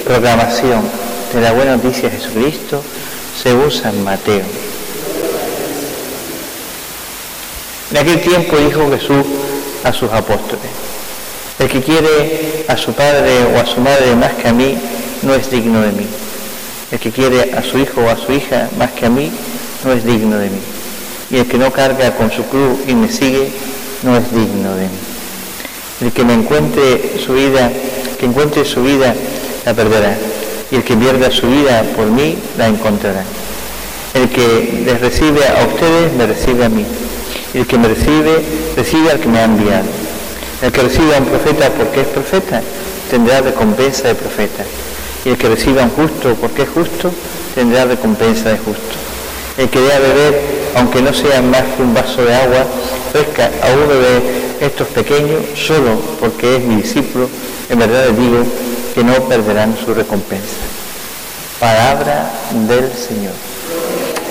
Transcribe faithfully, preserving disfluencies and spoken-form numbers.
Proclamación de la buena noticia de Jesucristo según San Mateo. En aquel tiempo dijo Jesús a sus apóstoles: el que quiere a su padre o a su madre más que a mí, no es digno de mí. El que quiere a su hijo o a su hija más que a mí, no es digno de mí. Y el que no carga con su cruz y me sigue, no es digno de mí. El que me encuentre su vida, que encuentre su vida, la perderá. Y el que pierda su vida por mí, la encontrará. El que les recibe a ustedes, me recibe a mí. Y el que me recibe, recibe al que me ha enviado. El que recibe a un profeta porque es profeta, tendrá recompensa de profeta. Y el que reciba a un justo porque es justo, tendrá recompensa de justo. El que dé a beber, aunque no sea más que un vaso de agua fresca a uno de estos pequeños, solo porque es mi discípulo, en verdad les digo que no perderán su recompensa. Palabra del Señor.